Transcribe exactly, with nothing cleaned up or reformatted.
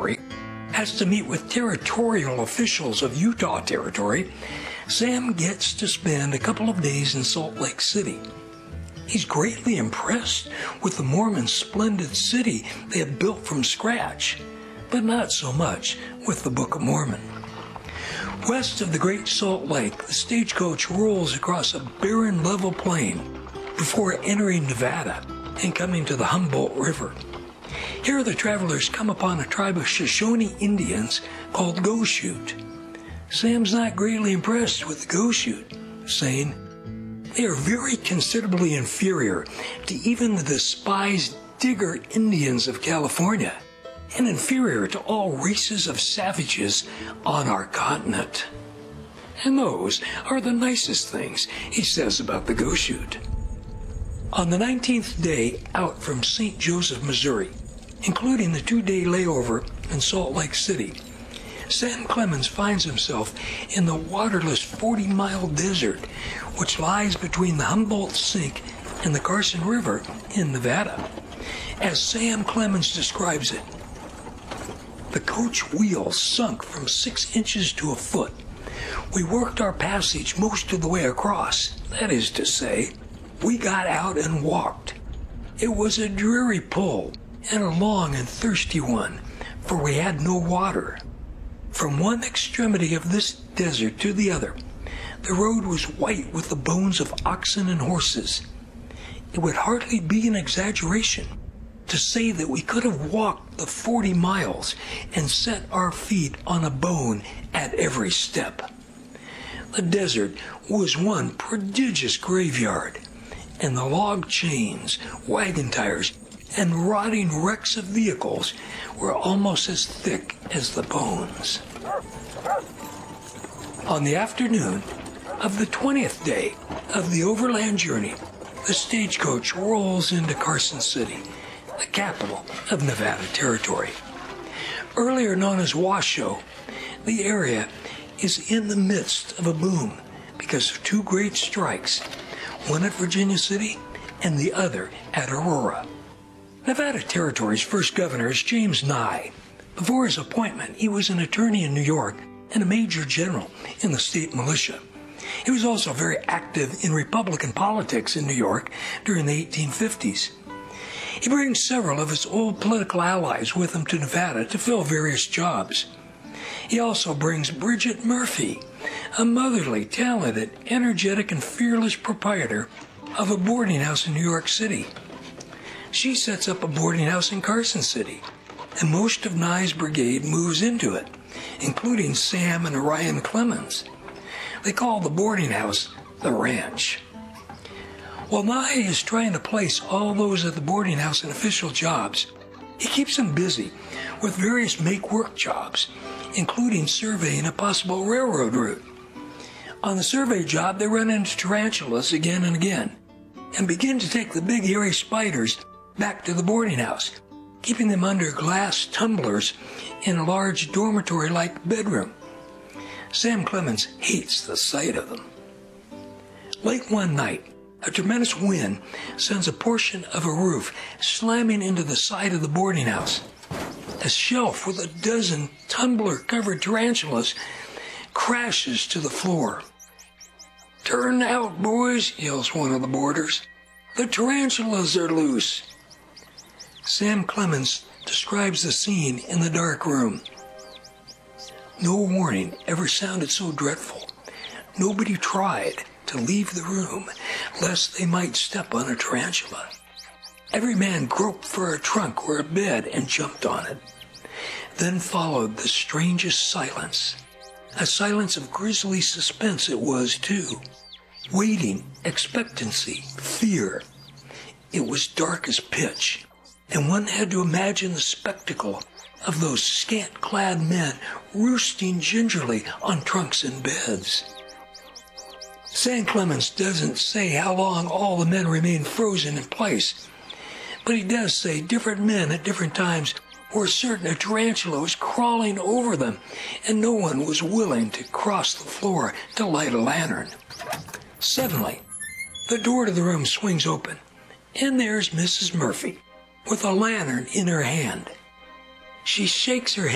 Territory has to meet with territorial officials of Utah Territory, Sam gets to spend a couple of days in Salt Lake City. He's greatly impressed with the Mormons' splendid city they have built from scratch, but not so much with the Book of Mormon. West of the Great Salt Lake, the stagecoach rolls across a barren level plain before entering Nevada and coming to the Humboldt River. Here the travelers come upon a tribe of Shoshone Indians called Goshute. Sam's not greatly impressed with the Goshute, saying, "They are very considerably inferior to even the despised Digger Indians of California, and inferior to all races of savages on our continent." And those are the nicest things he says about the Goshute. On the nineteenth day out from Saint Joseph, Missouri, including the two-day layover in Salt Lake City, Sam Clemens finds himself in the waterless forty-mile desert, which lies between the Humboldt Sink and the Carson River in Nevada. As Sam Clemens describes it, the coach wheel sunk from six inches to a foot. We worked our passage most of the way across. That is to say, we got out and walked. It was a dreary pull, and a long and thirsty one, for we had no water. From one extremity of this desert to the other, the road was white with the bones of oxen and horses. It would hardly be an exaggeration to say that we could have walked the forty miles and set our feet on a bone at every step. The desert was one prodigious graveyard, and the log chains, wagon tires, and rotting wrecks of vehicles were almost as thick as the bones. On the afternoon of the twentieth day of the overland journey, the stagecoach rolls into Carson City, the capital of Nevada Territory. Earlier known as Washoe, the area is in the midst of a boom because of two great strikes, one at Virginia City and the other at Aurora. Nevada Territory's first governor is James Nye. Before his appointment, he was an attorney in New York and a major general in the state militia. He was also very active in Republican politics in New York during the eighteen fifties. He brings several of his old political allies with him to Nevada to fill various jobs. He also brings Bridget Murphy, a motherly, talented, energetic, and fearless proprietor of a boarding house in New York City. She sets up a boarding house in Carson City, and most of Nye's brigade moves into it, including Sam and Orion Clemens. They call the boarding house the Ranch. While Nye is trying to place all those at the boarding house in official jobs, he keeps them busy with various make-work jobs, including surveying a possible railroad route. On the survey job, they run into tarantulas again and again, and begin to take the big hairy spiders back to the boarding house, keeping them under glass tumblers in a large dormitory-like bedroom. Sam Clemens hates the sight of them. Late one night, a tremendous wind sends a portion of a roof slamming into the side of the boarding house. A shelf with a dozen tumbler-covered tarantulas crashes to the floor. "Turn out, boys," yells one of the boarders. "The tarantulas are loose." Sam Clemens describes the scene in the dark room. No warning ever sounded so dreadful. Nobody tried to leave the room lest they might step on a tarantula. Every man groped for a trunk or a bed and jumped on it. Then followed the strangest silence. A silence of grisly suspense it was, too. Waiting, expectancy, fear. It was dark as pitch, and one had to imagine the spectacle of those scant-clad men roosting gingerly on trunks and beds. Sam Clemens doesn't say how long all the men remained frozen in place, but he does say different men at different times were certain a tarantula was crawling over them, and no one was willing to cross the floor to light a lantern. Suddenly, the door to the room swings open, and there's Missus Murphy with a lantern in her hand. She shakes her head